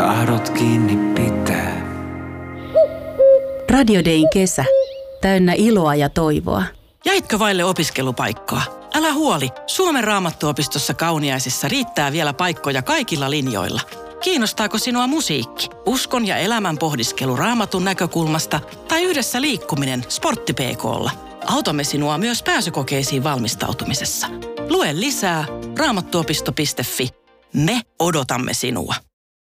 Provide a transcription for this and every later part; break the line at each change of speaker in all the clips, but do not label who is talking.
tahdot kiinni pitää.
Radio Dayn kesä. Täynnä iloa ja toivoa.
Jäitkö vaille opiskelupaikkaa? Älä huoli, Suomen Raamattuopistossa Kauniaisissa riittää vielä paikkoja kaikilla linjoilla. Kiinnostaako sinua musiikki, uskon ja elämän pohdiskelu Raamatun näkökulmasta tai yhdessä liikkuminen sportti-PK:lla? Autamme sinua myös pääsykokeisiin valmistautumisessa. Lue lisää raamattuopisto.fi. Me odotamme sinua.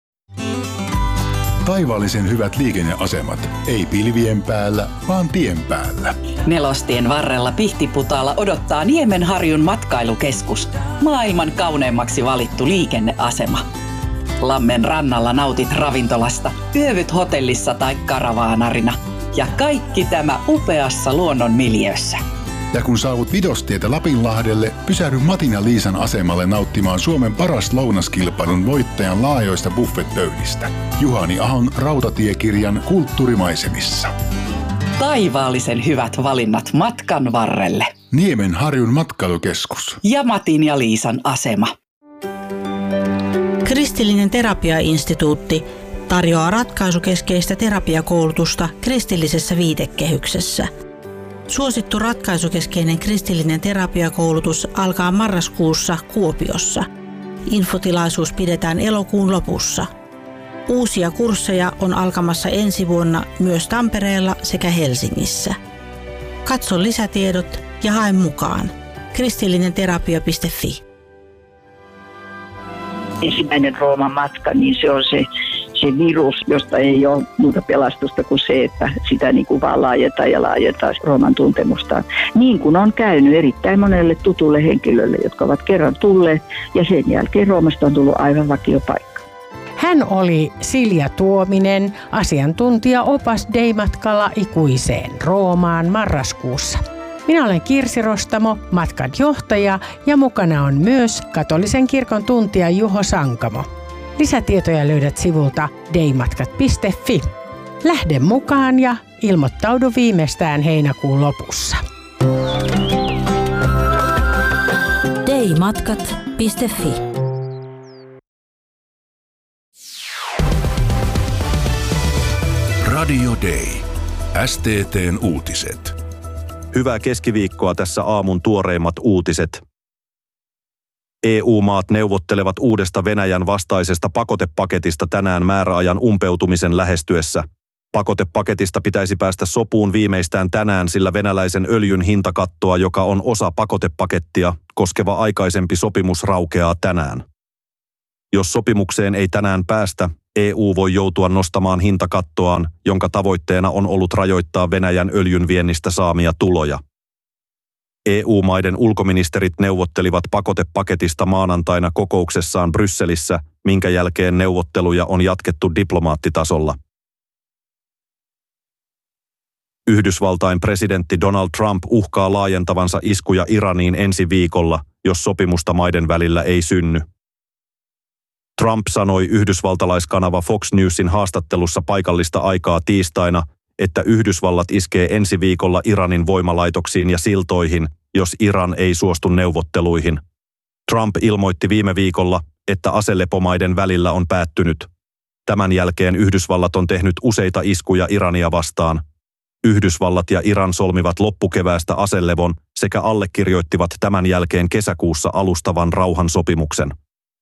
Taivaallisen hyvät liikenneasemat. Ei pilvien päällä, vaan tien päällä.
Nelostien varrella Pihtiputaalla odottaa Niemenharjun matkailukeskus. Maailman kauneimmaksi valittu liikenneasema. Lammen rannalla nautit ravintolasta, yövyt hotellissa tai karavaanarina. Ja kaikki tämä upeassa luonnon miljöössä.
Ja kun saavut Vidostietä Lapinlahdelle, pysähdy Matin ja Liisan asemalle nauttimaan Suomen paras lounaskilpailun voittajan laajoista buffetpöydistä. Juhani Ahon rautatiekirjan Kulttuurimaisemissa.
Taivaallisen hyvät valinnat matkan varrelle.
Niemenharjun matkailukeskus.
Ja Matin ja Liisan asema.
Kristillinen terapiainstituutti tarjoaa ratkaisukeskeistä terapiakoulutusta kristillisessä viitekehyksessä. Suosittu ratkaisukeskeinen kristillinen terapiakoulutus alkaa marraskuussa Kuopiossa. Infotilaisuus pidetään elokuun lopussa. Uusia kursseja on alkamassa ensi vuonna myös Tampereella sekä Helsingissä. Katso lisätiedot ja hae mukaan. kristillinenterapia.fi.
Ensimmäinen Rooman matka, niin se on se virus, josta ei ole muuta pelastusta kuin se, että sitä niin kuin vaan laajentaa Rooman tuntemustaan. Niin kuin on käynyt erittäin monelle tutulle henkilölle, jotka ovat kerran tulleet ja sen jälkeen Roomasta on tullut aivan vakiopaikka.
Hän oli Silja Tuominen, asiantuntija-opas Day-matkalla ikuiseen Roomaan marraskuussa. Minä olen Kirsi Rostamo, matkan johtaja ja mukana on myös katolisen kirkon tuntija Juho Sankamo. Lisätietoja löydät sivulta daymatkat.fi. Lähde mukaan ja ilmoittaudu viimeistään heinäkuun lopussa.
daymatkat.fi.
Radio Day. STT:n uutiset.
Hyvää keskiviikkoa, tässä aamun tuoreimmat uutiset. EU-maat neuvottelevat uudesta Venäjän vastaisesta pakotepaketista tänään määräajan umpeutumisen lähestyessä. Pakotepaketista pitäisi päästä sopuun viimeistään tänään, sillä venäläisen öljyn hintakattoa, joka on osa pakotepakettia, koskeva aikaisempi sopimus raukeaa tänään. Jos sopimukseen ei tänään päästä, EU voi joutua nostamaan hintakattoaan, jonka tavoitteena on ollut rajoittaa Venäjän öljyn viennistä saamia tuloja. EU-maiden ulkoministerit neuvottelivat pakotepaketista maanantaina kokouksessaan Brysselissä, minkä jälkeen neuvotteluja on jatkettu diplomaattitasolla. Yhdysvaltain presidentti Donald Trump uhkaa laajentavansa iskuja Iraniin ensi viikolla, jos sopimusta maiden välillä ei synny. Trump sanoi yhdysvaltalaiskanava Fox Newsin haastattelussa paikallista aikaa tiistaina, että Yhdysvallat iskee ensi viikolla Iranin voimalaitoksiin ja siltoihin, jos Iran ei suostu neuvotteluihin. Trump ilmoitti viime viikolla, että aselepomaiden välillä on päättynyt. Tämän jälkeen Yhdysvallat on tehnyt useita iskuja Irania vastaan. Yhdysvallat ja Iran solmivat loppukeväästä aselevon sekä allekirjoittivat tämän jälkeen kesäkuussa alustavan rauhansopimuksen.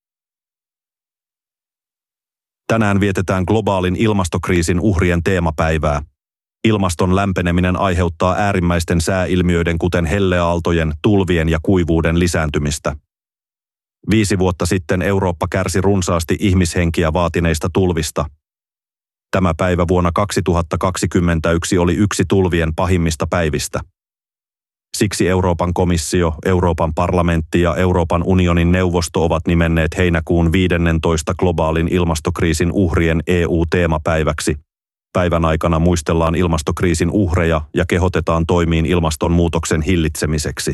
Tänään vietetään globaalin ilmastokriisin uhrien teemapäivää. Ilmaston lämpeneminen aiheuttaa äärimmäisten sääilmiöiden kuten helleaaltojen, tulvien ja kuivuuden lisääntymistä. 5 vuotta sitten Eurooppa kärsi runsaasti ihmishenkiä vaatineista tulvista. Tämä päivä vuonna 2021 oli yksi tulvien pahimmista päivistä. Siksi Euroopan komissio, Euroopan parlamentti ja Euroopan unionin neuvosto ovat nimenneet heinäkuun 15. globaalin ilmastokriisin uhrien EU-teemapäiväksi. Päivän aikana muistellaan ilmastokriisin uhreja ja kehotetaan toimiin ilmastonmuutoksen hillitsemiseksi.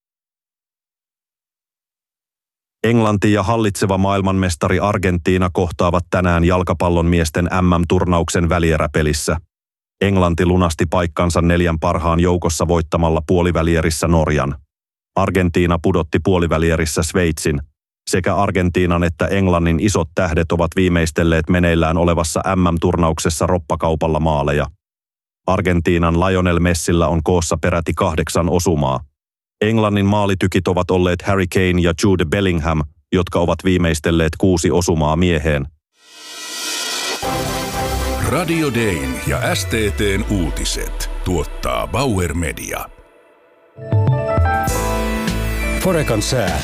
Englanti ja hallitseva maailmanmestari Argentiina kohtaavat tänään jalkapallon miesten MM-turnauksen välieräpelissä. Englanti lunasti paikkansa 4 parhaan joukossa voittamalla puolivälierissä Norjan. Argentiina pudotti puolivälierissä Sveitsin. Sekä Argentiinan että Englannin isot tähdet ovat viimeistelleet meneillään olevassa MM-turnauksessa roppakaupalla maaleja. Argentiinan Lionel Messillä on koossa peräti 8 osumaa. Englannin maalitykit ovat olleet Harry Kane ja Jude Bellingham, jotka ovat viimeistelleet 6 osumaa mieheen.
Radio Dayn ja STT:n uutiset tuottaa Bauer Media.
Forecan sää.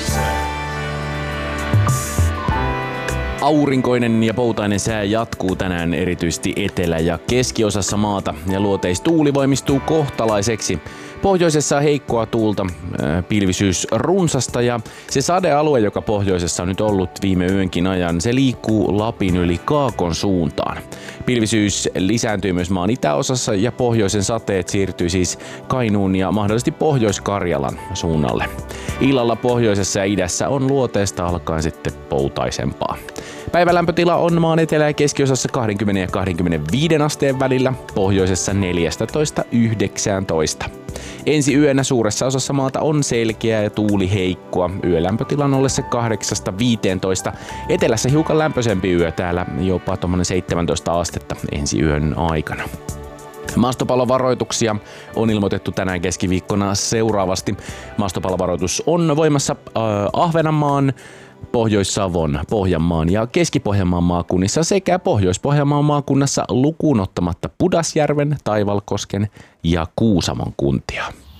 Aurinkoinen ja poutainen sää jatkuu tänään erityisesti etelä- ja keskiosassa maata ja luoteistuuli voimistuu kohtalaiseksi. Pohjoisessa heikkoa tuulta, pilvisyys runsasta ja se sadealue, joka pohjoisessa on nyt ollut viime yönkin ajan, se liikkuu Lapin yli Kaakon suuntaan. Pilvisyys lisääntyy myös maan itäosassa ja pohjoisen sateet siirtyy siis Kainuun ja mahdollisesti Pohjois-Karjalan suunnalle. Illalla pohjoisessa ja idässä on luoteesta alkaen sitten poutaisempaa. Päivälämpötila on maan etelä- ja keskiosassa 20 ja 25 asteen välillä, pohjoisessa 14–19. Ensi yönä suuressa osassa maata on selkeä ja tuuli heikkoa. Yölämpötilan ollessa 8–15. Etelässä hiukan lämpöisempi yö, täällä jopa 17 astetta ensi yön aikana. Maastopallovaroituksia on ilmoitettu tänään keskiviikkona seuraavasti. Maastopallovaroitus on voimassa Ahvenanmaan, Pohjois-Savon, Pohjanmaan ja Keski-Pohjanmaan maakunnissa sekä Pohjois-Pohjanmaan maakunnassa lukuun ottamatta Pudasjärven, Taivalkosken ja Kuusamon kuntia.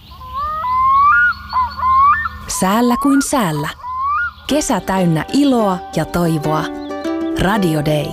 Säällä kuin säällä. Kesä täynnä iloa ja toivoa. Radio Day.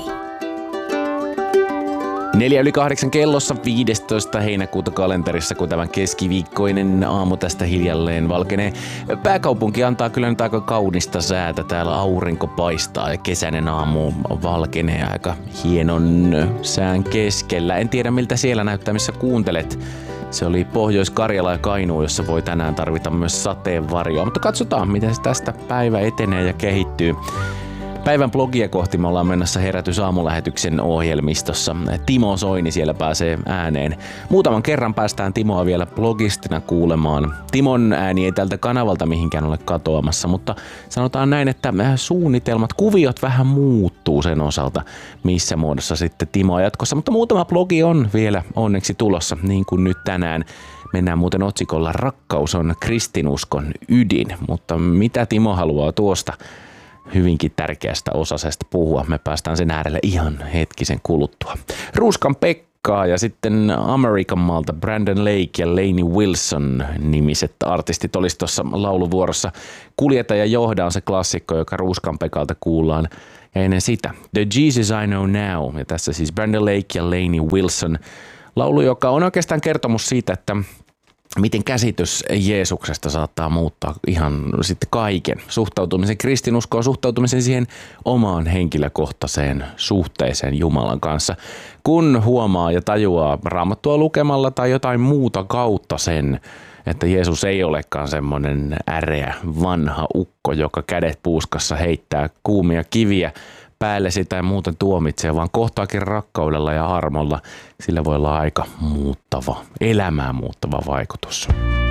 7:04 kellossa 15. heinäkuuta kalenterissa, kun tämän keskiviikkoinen aamu tästä hiljalleen valkenee. Pääkaupunki antaa kyllä nyt aika kaunista säätä. Täällä aurinko paistaa ja kesäinen aamu valkenee aika hienon sään keskellä. En tiedä miltä siellä näyttää, missä kuuntelet. Se oli Pohjois-Karjala ja Kainuu, jossa voi tänään tarvita myös sateenvarjoa. Mutta katsotaan, miten tästä päivä etenee ja kehittyy. Päivän blogia kohti me ollaan mennessä Herätys aamulähetyksen ohjelmistossa. Timo Soini siellä pääsee ääneen. Muutaman kerran päästään Timoa vielä blogistina kuulemaan. Timon ääni ei tältä kanavalta mihinkään ole katoamassa, mutta sanotaan näin, että suunnitelmat, kuviot vähän muuttuu sen osalta, missä muodossa sitten Timoa jatkossa. Mutta muutama blogi on vielä onneksi tulossa, niin kuin nyt tänään. Mennään muuten otsikolla Rakkaus on kristinuskon ydin, mutta mitä Timo haluaa tuosta hyvinkin tärkeästä osasesta puhua. Me päästään sen äärelle ihan hetkisen kuluttua. Ruuskan Pekkaa ja sitten American maalta Brandon Lake ja Lainey Wilson nimiset artistit olisi tuossa lauluvuorossa. Kuljeta ja johda on se klassikko, joka Ruuskan Pekalta kuullaan. Ja ennen sitä The Jesus I Know Now. Ja tässä siis Brandon Lake ja Lainey Wilson. Laulu, joka on oikeastaan kertomus siitä, että miten käsitys Jeesuksesta saattaa muuttaa ihan sitten kaiken. Suhtautumisen kristinuskoon, suhtautumisen siihen omaan henkilökohtaiseen suhteeseen Jumalan kanssa. Kun huomaa ja tajuaa Raamattua lukemalla tai jotain muuta kautta sen, että Jeesus ei olekaan semmoinen äreä vanha ukko, joka kädet puuskassa heittää kuumia kiviä päällesi tai muuten tuomitsee, vaan kohtaakin rakkaudella ja armolla. Sillä voi olla aika muuttava, elämää muuttava vaikutus.